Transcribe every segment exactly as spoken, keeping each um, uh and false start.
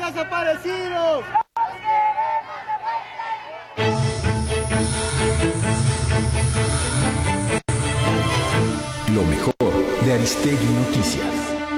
desaparecidos! Lo mejor de Aristegui Noticias.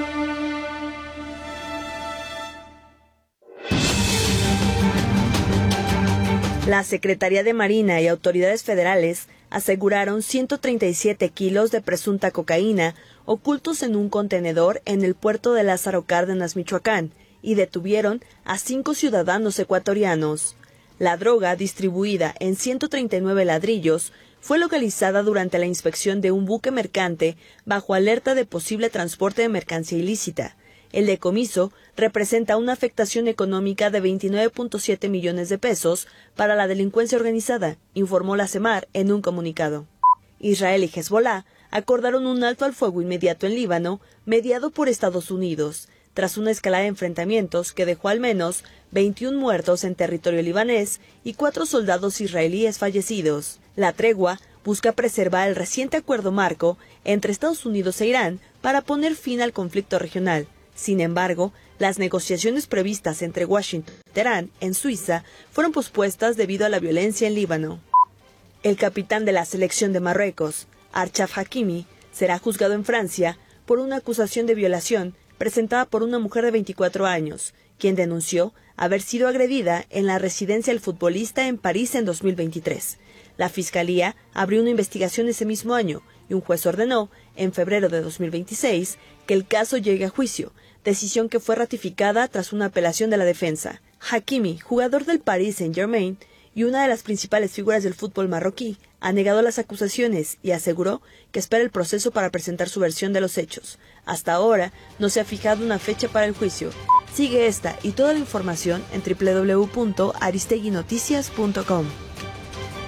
La Secretaría de Marina y autoridades federales aseguraron ciento treinta y siete kilos de presunta cocaína ocultos en un contenedor en el puerto de Lázaro Cárdenas, Michoacán, y detuvieron a cinco ciudadanos ecuatorianos. La droga, distribuida en ciento treinta y nueve ladrillos, fue localizada durante la inspección de un buque mercante bajo alerta de posible transporte de mercancía ilícita. El decomiso representa una afectación económica de veintinueve punto siete millones de pesos para la delincuencia organizada, informó la CEMAR en un comunicado. Israel y Hezbolá acordaron un alto al fuego inmediato en Líbano, mediado por Estados Unidos, tras una escalada de enfrentamientos que dejó al menos veintiún muertos en territorio libanés y cuatro soldados israelíes fallecidos. La tregua busca preservar el reciente acuerdo marco entre Estados Unidos e Irán para poner fin al conflicto regional. Sin embargo, las negociaciones previstas entre Washington y Teherán, en Suiza, fueron pospuestas debido a la violencia en Líbano. El capitán de la selección de Marruecos, Achraf Hakimi, será juzgado en Francia por una acusación de violación presentada por una mujer de veinticuatro años, quien denunció haber sido agredida en la residencia del futbolista en París en dos mil veintitrés. La Fiscalía abrió una investigación ese mismo año y un juez ordenó, en febrero de dos mil veintiséis, que el caso llegue a juicio, decisión que fue ratificada tras una apelación de la defensa. Hakimi, jugador del Paris Saint-Germain y una de las principales figuras del fútbol marroquí, ha negado las acusaciones y aseguró que espera el proceso para presentar su versión de los hechos. Hasta ahora no se ha fijado una fecha para el juicio. Sigue esta y toda la información en doble u doble u doble u punto aristegui noticias punto com.